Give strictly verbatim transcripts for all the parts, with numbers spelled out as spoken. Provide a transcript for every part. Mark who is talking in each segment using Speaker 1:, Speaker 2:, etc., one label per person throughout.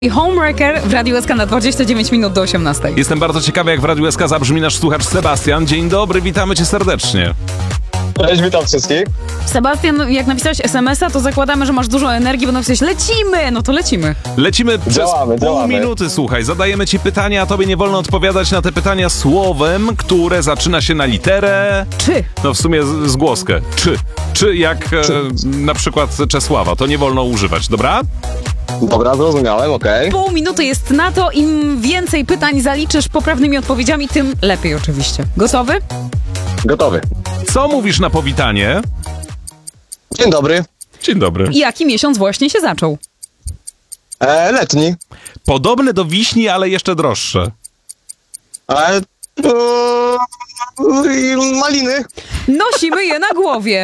Speaker 1: I Homewrecker w Radiu S K na dwadzieścia dziewięć minut do osiemnastej.
Speaker 2: Jestem bardzo ciekawy, jak w Radiu S K zabrzmi nasz słuchacz Sebastian. Dzień dobry, witamy cię serdecznie.
Speaker 3: Cześć, witam wszystkich.
Speaker 1: Sebastian, jak napisałeś es em es a, to zakładamy, że masz dużo energii, bo napisałeś lecimy, no to lecimy.
Speaker 2: Lecimy przez
Speaker 3: Działamy,
Speaker 2: pół
Speaker 3: działamy.
Speaker 2: minuty, słuchaj. Zadajemy ci pytania, a tobie nie wolno odpowiadać na te pytania słowem, które zaczyna się na literę...
Speaker 1: Czy?
Speaker 2: No w sumie z, z głoskę. Czy. Czy jak
Speaker 3: Czy.
Speaker 2: E, na przykład Czesława. To nie wolno używać, dobra?
Speaker 3: Dobra, zrozumiałem, okej.
Speaker 1: Pół minuty jest na to, im więcej pytań zaliczysz poprawnymi odpowiedziami, tym lepiej oczywiście. Gotowy?
Speaker 3: Gotowy.
Speaker 2: Co mówisz na powitanie?
Speaker 3: Dzień dobry.
Speaker 2: Dzień dobry.
Speaker 1: I jaki miesiąc właśnie się zaczął?
Speaker 3: E, letni.
Speaker 2: Podobne do wiśni, ale jeszcze droższe.
Speaker 3: E, to... i maliny.
Speaker 1: Nosimy je na głowie.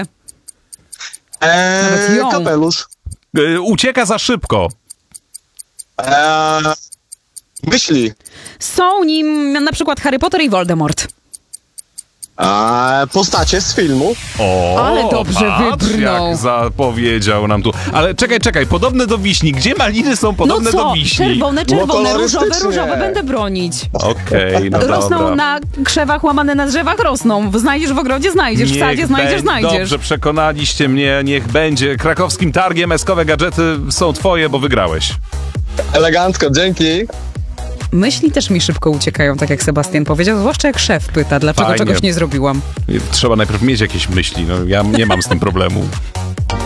Speaker 1: Nawet
Speaker 3: E,
Speaker 1: ją.
Speaker 3: kapelusz.
Speaker 2: E, ucieka za szybko.
Speaker 3: E, myśli.
Speaker 1: Są nim na przykład Harry Potter i Voldemort.
Speaker 3: E, postacie z filmu.
Speaker 2: O,
Speaker 1: Ale dobrze
Speaker 2: patrz,
Speaker 1: wybrnął.
Speaker 2: jak zapowiedział nam tu. Ale czekaj, czekaj, podobne do wiśni. Gdzie maliny są podobne
Speaker 1: No co?
Speaker 2: do wiśni?
Speaker 1: Czerwone, czerwone, różowe,
Speaker 3: kolorystycznie.
Speaker 1: różowe. Będę bronić.
Speaker 2: Okej, no
Speaker 1: Rosną
Speaker 2: dobra.
Speaker 1: na krzewach, łamane na drzewach, rosną. Znajdziesz w ogrodzie, znajdziesz. W sadzie
Speaker 2: Niech
Speaker 1: znajdziesz,
Speaker 2: bę-
Speaker 1: znajdziesz.
Speaker 2: Dobrze, przekonaliście mnie, niech będzie. Krakowskim targiem eskowe gadżety są twoje, bo wygrałeś.
Speaker 3: Elegancko, dzięki.
Speaker 1: Myśli też mi szybko uciekają, tak jak Sebastian powiedział, zwłaszcza jak szef pyta, dlaczego
Speaker 2: Fajnie.
Speaker 1: czegoś nie zrobiłam.
Speaker 2: Trzeba najpierw mieć jakieś myśli, no ja nie mam z tym problemu.